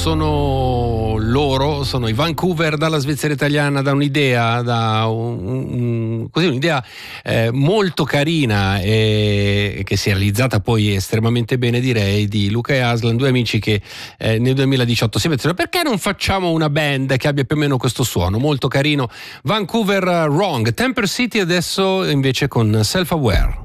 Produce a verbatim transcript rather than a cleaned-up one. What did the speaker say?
sono loro, sono i Vancouver dalla Svizzera italiana, da un'idea, da un, un, così un'idea eh, molto carina e che si è realizzata poi estremamente bene, direi, di Luca e Aslan, due amici che eh, nel duemiladiciotto si mettono: perché non facciamo una band che abbia più o meno questo suono molto carino? Vancouver Wrong, Temper City adesso invece con Self Aware.